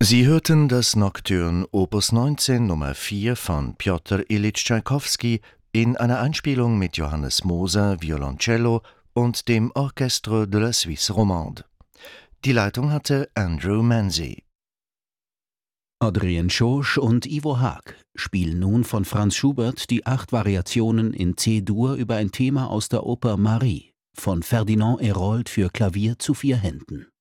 Sie hörten das Nocturne Opus 19 Nummer 4 von Pjotr Ilyitsch Tschaikowski in einer Einspielung mit Johannes Moser Violoncello und dem Orchestre de la Suisse Romande. Die Leitung hatte Andrew Manzi. Adrien Schorsch und Ivo Haag spielen nun von Franz Schubert die 8 Variationen in C-Dur über ein Thema aus der Oper Marie von Ferdinand Hérold für Klavier zu 4 Händen.